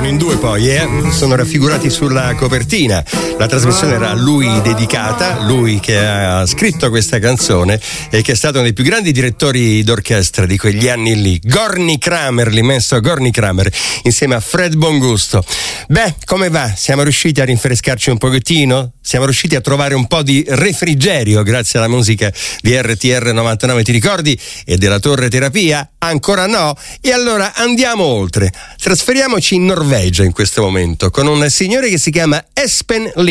erano in due poi, sono raffigurati sulla copertina. La trasmissione era a lui dedicata, lui che ha scritto questa canzone e che è stato uno dei più grandi direttori d'orchestra di quegli anni lì. Gorny Kramer, l'immenso Gorny Kramer, insieme a Fred Bongusto. Beh, come va? Siamo riusciti a rinfrescarci un pochettino? Siamo riusciti a trovare un po' di refrigerio grazie alla musica di RTR 99, ti ricordi? E della Torre Terapia? Ancora no? E allora andiamo oltre. Trasferiamoci in Norvegia in questo momento con un signore che si chiama Espen Lind.